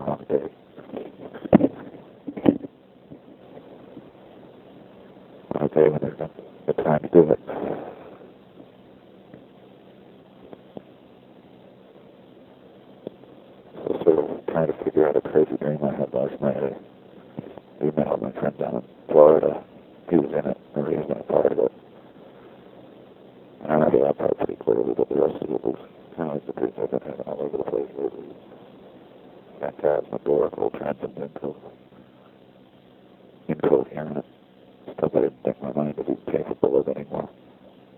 long day. Okay, when there's a time to do it. So sort of trying to figure out a crazy dream I had last night. I emailed my friend down in Florida. He was in it, or he was in a part of it. And I remember that part pretty clearly, but the rest of it was kind of like the dreams I've been having all over the place lately. Phantasmagorical, transcendental.